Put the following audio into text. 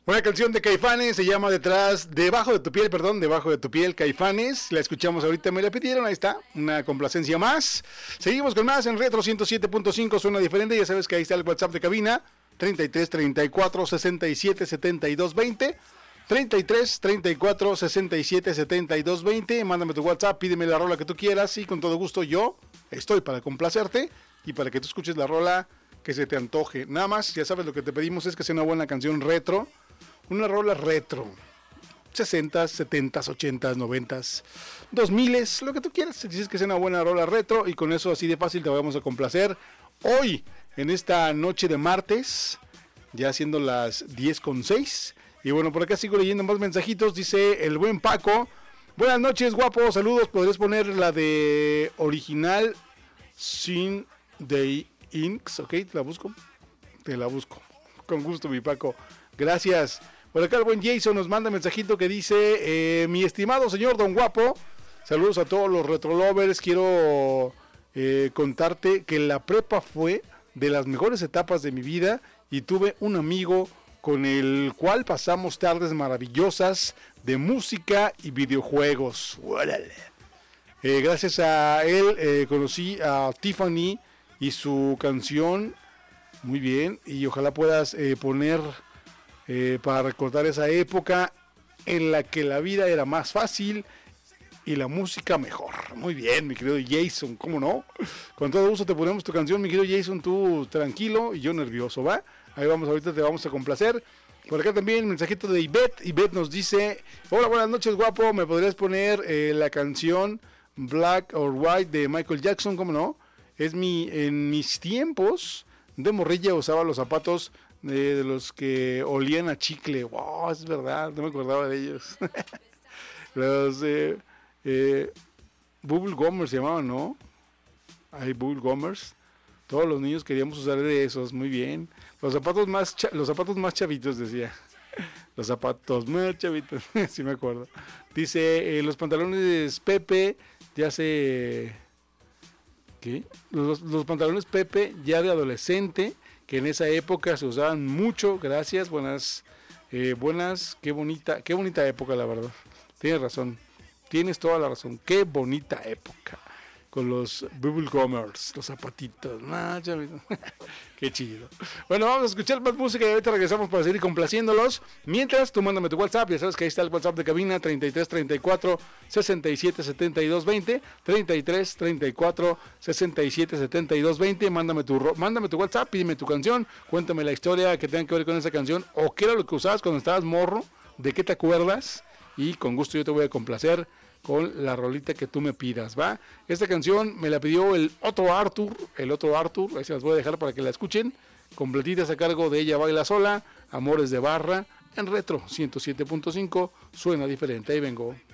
Una canción de Caifanes, se llama Debajo de tu piel, Caifanes. La escuchamos ahorita, me la pidieron, ahí está, una complacencia más. Seguimos con más en Retro 107.5, suena diferente, ya sabes que ahí está el WhatsApp de cabina, 33 34 67 72 20. 33 34 67 72 20. Mándame tu WhatsApp, pídeme la rola que tú quieras y con todo gusto yo estoy para complacerte y para que tú escuches la rola que se te antoje. Nada más, ya sabes, lo que te pedimos es que sea una buena canción retro. Una rola retro, 60s, 70s, 80s, 90s, 2000s, lo que tú quieras. Dices que sea una buena rola retro y con eso así de fácil te vamos a complacer. Hoy, en esta noche de martes, ya siendo las 10:06. Y bueno, por acá sigo leyendo más mensajitos. Dice el buen Paco: buenas noches, guapo, saludos. ¿Podrías poner la de original Sin the Inks? Ok, te la busco. Con gusto, mi Paco. Gracias. Por acá el buen Jason nos manda un mensajito que dice: mi estimado señor Don Guapo, saludos a todos los retrolovers. Quiero contarte que la prepa fue de las mejores etapas de mi vida y tuve un amigo con el cual pasamos tardes maravillosas de música y videojuegos. Gracias a él conocí a Tiffany y su canción. Muy bien, y ojalá puedas poner para recordar esa época en la que la vida era más fácil y la música mejor. Muy bien, mi querido Jason, ¿cómo no? Con todo gusto te ponemos tu canción, mi querido Jason, tú tranquilo y yo nervioso, ¿va? Ahí vamos, ahorita te vamos a complacer. Por acá también mensajito de Ivette. Ivette nos dice: hola, buenas noches, guapo, ¿me podrías poner la canción Black or White de Michael Jackson? ¿Cómo no? En mis tiempos de morrilla usaba los zapatos de los que olían a chicle. Wow, es verdad, no me acordaba de ellos. Los Bubble Gummers se llamaban, ¿no? Hay Bubble Gummers. Todos los niños queríamos usar de esos, muy bien. Los zapatos más chavitos, decía. Los zapatos más chavitos, sí me acuerdo. Dice, los pantalones Pepe, ya se... ¿Qué? Los pantalones Pepe, ya de adolescente, que en esa época se usaban mucho. Gracias, buenas, qué bonita época, la verdad. Tienes razón, tienes toda la razón, qué bonita época. Con los Bubble Gummers, los zapatitos. Qué chido. Bueno, vamos a escuchar más música y ahorita regresamos para seguir complaciéndolos. Mientras, tú mándame tu WhatsApp. Ya sabes que ahí está el WhatsApp de cabina: 33 34 67 72 20. 33 34 67 72 20. Mándame tu WhatsApp, pídeme tu canción. Cuéntame la historia que tenga que ver con esa canción. O qué era lo que usabas cuando estabas morro. ¿De qué te acuerdas? Y con gusto yo te voy a complacer con la rolita que tú me pidas, ¿va? Esta canción me la pidió el otro Arthur, ahí se las voy a dejar para que la escuchen, completitas a cargo de Ella Baila Sola, Amores de Barra, en Retro 107.5, suena diferente, ahí vengo.